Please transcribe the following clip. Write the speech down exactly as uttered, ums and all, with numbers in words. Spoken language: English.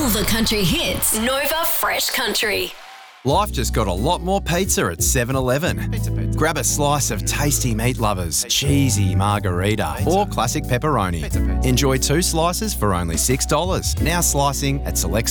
All the country hits. Nova Fresh Country. Life just got a lot more pizza at seven eleven. Pizza, pizza. Grab a slice of tasty meat lovers, pizza. Cheesy margarita, pizza. Or classic pepperoni. Pizza, pizza. Enjoy two slices for only six dollars. Now slicing at select